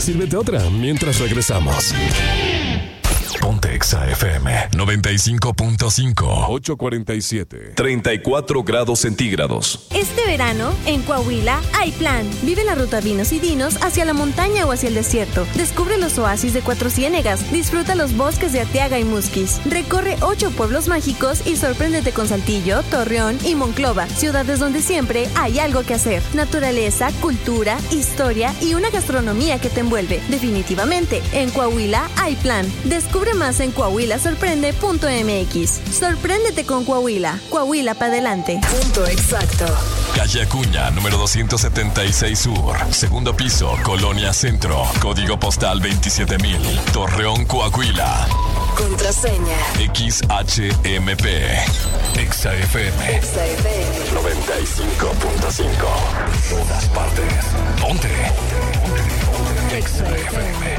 Sírvete otra mientras regresamos. Ponte Exa FM 95.5. 8:47. 34 grados centígrados. Este verano, en Coahuila, hay plan. Vive la ruta Vinos y Dinos hacia la montaña o hacia el desierto. Descubre los oasis de Cuatro Ciénegas. Disfruta los bosques de Arteaga y Musquis. Recorre 8 pueblos mágicos y sorpréndete con Saltillo, Torreón y Monclova. Ciudades donde siempre hay algo que hacer. Naturaleza, cultura, historia y una gastronomía que te envuelve. Definitivamente, en Coahuila hay plan. Descubre más en coahuilasorprende.mx. Sorpréndete con Coahuila. Coahuila para adelante. Punto exacto. Calle Acuña, número 276 Sur. Segundo piso, Colonia Centro. Código postal 27000. Torreón, Coahuila. Contraseña. XHMP. Exa FM. Exa FM. 95.5. Todas partes. Ponte. Exa FM.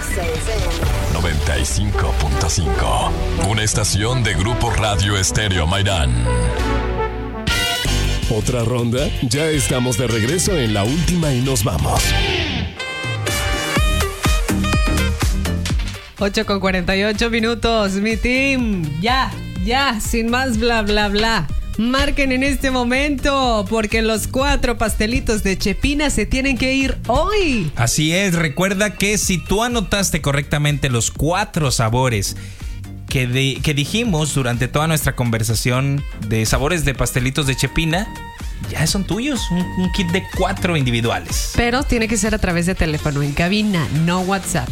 95.5. Una estación de Grupo Radio Estéreo Mairán. ¿Otra ronda? Ya estamos de regreso en la última y nos vamos. 8:48, mi team. Ya, sin más bla, bla, bla. Marquen en este momento, porque los 4 pastelitos de Chepina se tienen que ir hoy. Así es, recuerda que si tú anotaste correctamente los 4 sabores que dijimos durante toda nuestra conversación de sabores de pastelitos de Chepina, ya son tuyos, un kit de 4 individuales. Pero tiene que ser a través de teléfono en cabina, no WhatsApp.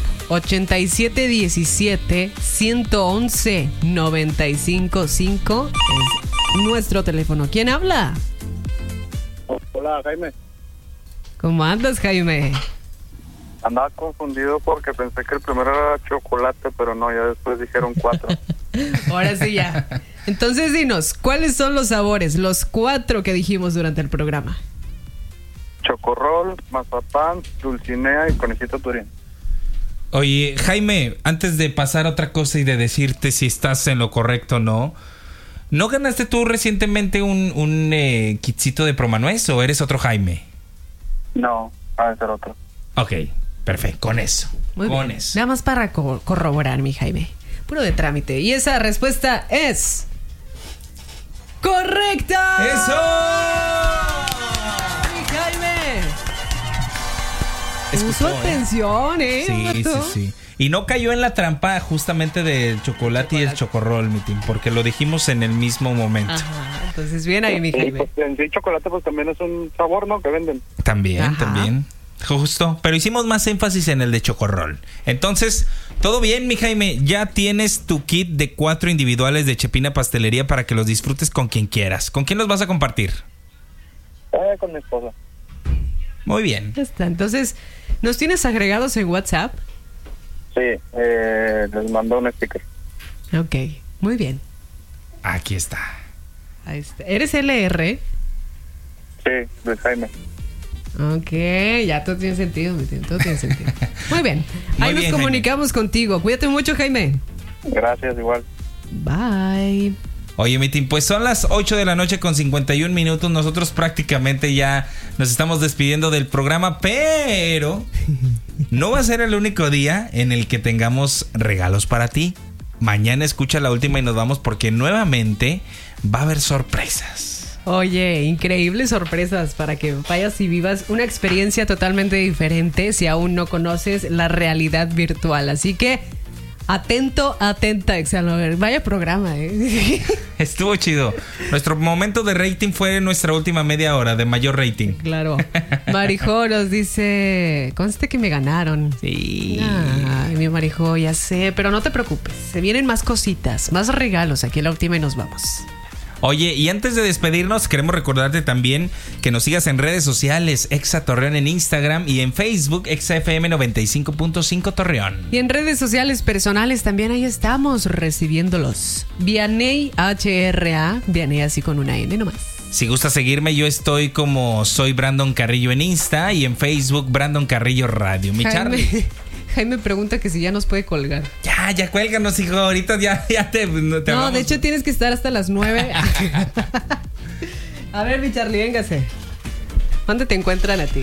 8717-111-955 es nuestro teléfono. ¿Quién habla? Hola, Jaime. ¿Cómo andas, Jaime? Andaba confundido porque pensé que el primero era chocolate, pero no, ya después dijeron 4. Ahora sí ya. Entonces dinos, ¿cuáles son los sabores? Los 4 que dijimos durante el programa. Chocorrol, mazapán, dulcinea y conejito turín. Oye, Jaime, antes de pasar a otra cosa y de decirte si estás en lo correcto o no, ¿no ganaste tú recientemente un kitcito de Promanuez o eres otro Jaime? No, ha de ser otro. Ok, perfecto, con eso. Muy bien. Eso. Nada más para corroborar, mi Jaime. Puro de trámite. Y esa respuesta es... ¡correcta! ¡Eso! ¡Mi Jaime! Escuchó, Puso atención, Sí. Y no cayó en la trampa justamente del chocolate y el chocorrol, mi team, porque lo dijimos en el mismo momento. Ajá, entonces bien ahí, mi Jaime. Pues, en sí, chocolate pues también es un sabor, ¿no? Que venden. También. Justo, pero hicimos más énfasis en el de chocorrol. Entonces, todo bien, mi Jaime. Ya tienes tu kit de 4 individuales de Chepina Pastelería para que los disfrutes con quien quieras. ¿Con quién los vas a compartir? Con mi esposa. Muy bien. Ya está. Entonces, ¿nos tienes agregados en WhatsApp? Sí, les mando un sticker. Ok, muy bien. Aquí está. Ahí está. ¿Eres LR? Sí, de Jaime. Ok, ya todo tiene sentido, todo tiene sentido. Muy bien, Muy ahí bien, nos comunicamos Jaime. Contigo. Cuídate mucho, Jaime. Gracias, igual. Bye. Oye, mi team, pues son las 8 de la noche con 51 minutos. Nosotros prácticamente ya nos estamos despidiendo del programa, pero no va a ser el único día en el que tengamos regalos para ti. Mañana escucha la última y nos vamos porque nuevamente va a haber sorpresas. Oye, increíbles sorpresas para que vayas y vivas una experiencia totalmente diferente si aún no conoces la realidad virtual. Así que atenta, Excelsior. Vaya programa, Estuvo chido. Nuestro momento de rating fue nuestra última media hora de mayor rating. Claro. Marijo nos dice, conste que me ganaron. Sí. Ay, mi Marijo, ya sé, pero no te preocupes. Se vienen más cositas, más regalos aquí en la última y nos vamos. Oye, y antes de despedirnos, queremos recordarte también que nos sigas en redes sociales, Exa Torreón en Instagram y en Facebook, Exa FM 95.5 Torreón. Y en redes sociales personales también ahí estamos recibiéndolos. Vianey HRA, Vianey así con una N nomás. Si gusta seguirme, yo estoy como soy Brandon Carrillo en Insta y en Facebook Brandon Carrillo Radio. Mi Charlie. Jaime pregunta que si ya nos puede colgar. Ya cuélganos, hijo. Ahorita ya te no, vamos. De hecho tienes que estar hasta las 9. A ver, mi Charlie, véngase. ¿Dónde te encuentran a ti?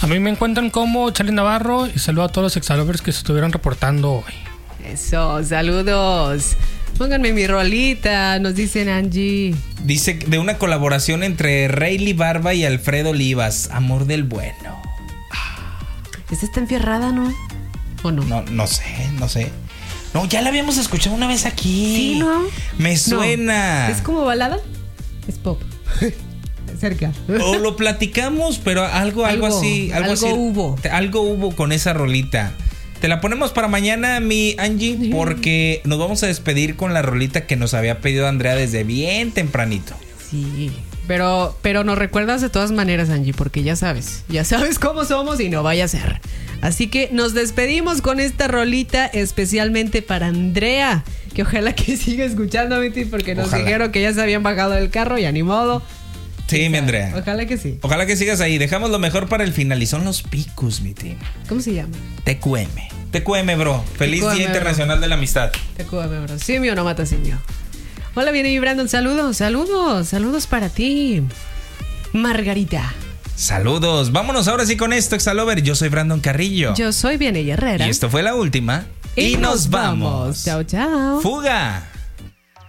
A mí me encuentran como Charlie Navarro y saludo a todos los exalovers que se estuvieron reportando hoy. Eso, saludos. Pónganme mi rolita, nos dicen Angie. Dice de una colaboración entre Rayleigh Barba y Alfredo Olivas, Amor del Bueno. Esta está enfierrada, ¿no? ¿O no? No sé. No, ya la habíamos escuchado una vez aquí. Sí, ¿no? Me suena. No. ¿Es como balada? Es pop. Cerca. O lo platicamos, pero algo así. Algo hubo con esa rolita. Te la ponemos para mañana, mi Angie, porque nos vamos a despedir con la rolita que nos había pedido Andrea desde bien tempranito. Sí, pero nos recuerdas de todas maneras, Angie, porque ya sabes cómo somos y no vaya a ser. Así que nos despedimos con esta rolita especialmente para Andrea, que ojalá que siga escuchando, porque nos dijeron que ya se habían bajado del carro, ya ni modo. Sí, mi Andrea. Ojalá que sí. Ojalá que sigas ahí. Dejamos lo mejor para el final y son los picos, mi team. ¿Cómo se llama? TQM, bro. Feliz Día Internacional de la Amistad. TQM, bro. Simio no mata simio. Hola, viene Brandon. Saludos para ti. Margarita. Saludos. Vámonos ahora sí con esto, Exalover. Yo soy Brandon Carrillo. Yo soy Vianey Herrera. Y esto fue La Última. Y nos vamos. Chao, chao. Fuga.